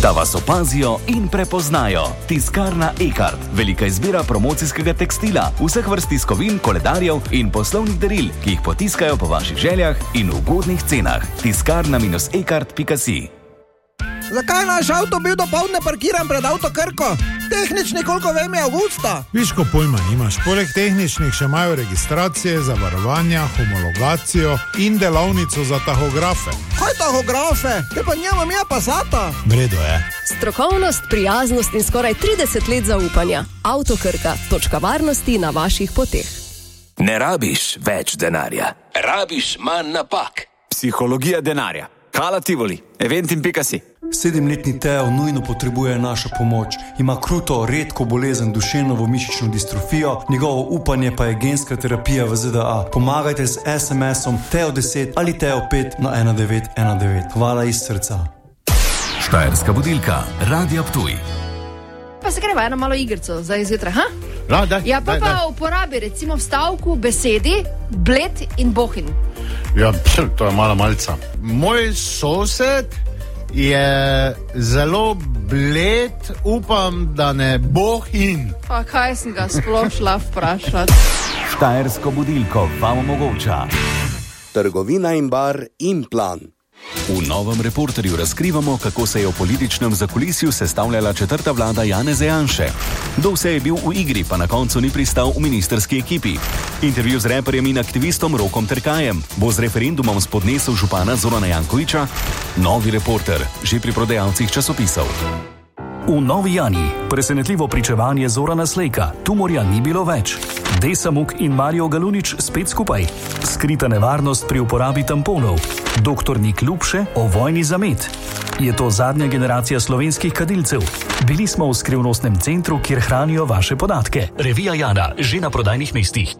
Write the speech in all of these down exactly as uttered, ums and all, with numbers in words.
Da vas opazijo in prepoznajo. Tiskarna Ekart. Velika izbira promocijskega tekstila, vseh vrst tiskovin, koledarjev in poslovnih daril, ki jih potiskajo po vaših željah in v ugodnih cenah. tiskarna ekart pika si. Zakaj je naš avto bil dopoldne parkiran pred Avto Krko? Tehnični, koliko vem, je avgusta. Viš, ko pojma nimaš. Poleg tehničnih še imajo registracije, zavarovanja, homologacijo in delavnico za tahografe. Kaj tahografe? Te pa njema mi je Passata. Vredo je. Strokovnost, prijaznost in skoraj trideset let zaupanja. Avto Krka, točka varnosti na vaših poteh. Ne rabiš več denarja. Rabiš manj napak. Psihologija denarja. Hala Tivoli, eventim pika si. Sedemletni Teo nujno potrebuje našo pomoč. Ima kruto, redko bolezen duševno mišično distrofijo, njegovo upanje pa je genska terapija v Z D A. Pomagajte z es em esom Teo deset ali Teo pet na ena devet ena devet. Hvala iz srca. Štajerska budilka, Radio Ptuj. Pa se greva eno malo igrico za izjutraj, ha? Da, daj, ja, pa daj, pa daj. uporabi recimo v stavku besedi bled in bohin. Ja, pš, to je mala malca. Moj sosed je zelo bled, upam, da ne bohin. Pa kaj sem ga sploh šla vprašati? Štajersko budilko vam omogoča Trgovina in bar Implan. V novem Reporterju razkrivamo, kako se je v političnem zakulisju sestavljala četrta vlada Janeza Janše. Kdo vse je bil v igri, pa na koncu ni pristal v ministrski ekipi. Intervju z reperjem in aktivistom Rokom Terkajem. Bo z referendumom spodnesel župana Zorana Jankovića? Novi Reporter, že pri prodajalcih časopisov. V Novi Jani presenetljivo pričevanje Zorana Slejka. Tumorja ni bilo več. Desa Muk in Mario Galunič spet skupaj. Skrita nevarnost pri uporabi tamponov. Doktor Nik Ljubše o vojni za med. Je to zadnja generacija slovenskih kadilcev? Bili smo v skrivnostnem centru, kjer hranijo vaše podatke. Revija Jana, že na prodajnih mestih.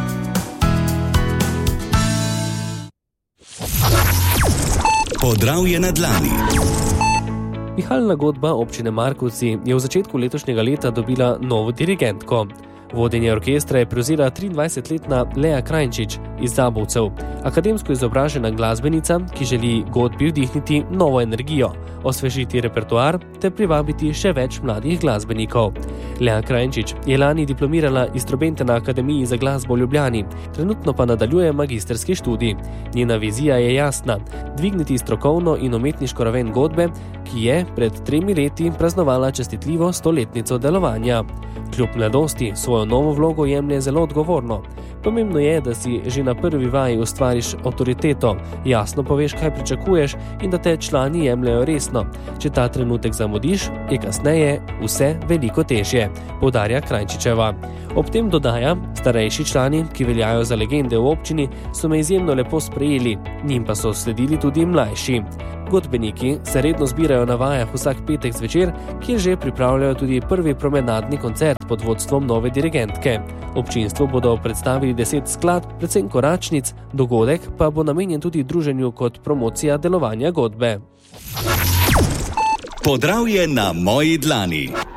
Podravje na dlani. Pihalna godba občine Markovci je v začetku letošnjega leta dobila novo dirigentko. Vodenje orkestra je prevzela triindvajsetletna Lea Krajnčič iz Zabovcev, akademsko izobražena glasbenica, ki želi godbi vdihniti novo energijo, osvežiti repertoar ter privabiti še več mladih glasbenikov. Lea Krajnčič je lani diplomirala iz trobente na Akademiji za glasbo v Ljubljani, trenutno pa nadaljuje magistrski študij. Njena vizija je jasna: dvigniti strokovno in umetniško raven godbe, ki je pred tremi leti praznovala čestitljivo stoletnico delovanja. Kljub mladosti svojo novo vlogo jemlje zelo odgovorno. Pomembno je, da si že na prvi vaji ustvariš avtoriteto, jasno poveš, kaj pričakuješ in da te člani jemljajo resno. Če ta trenutek zamudiš, je kasneje vse veliko težje, poudarja Krajnčičeva. Ob tem dodaja: starejši člani, ki veljajo za legende v občini, so me izjemno lepo sprejeli, njim pa so sledili tudi mlajši. Godbeniki se redno zbirajo na vajah vsak petek zvečer, kjer že pripravljajo tudi prvi promenadni koncert pod vodstvom nove dirigentke. Občinstvu bodo predstavili deset skladb, predvsem koračnic, dogodek pa bo namenjen tudi druženju kot promocija delovanja godbe. Podravje na moji dlani.